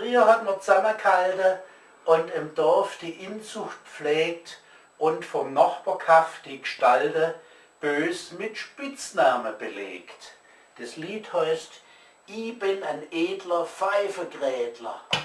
Früher hat man zusammengehalten und im Dorf die Inzucht pflegt und vom Nachbarkaff die Gestalten bös mit Spitznamen belegt. Das Lied heißt: Ich bin ein edler Pfeifegrätler.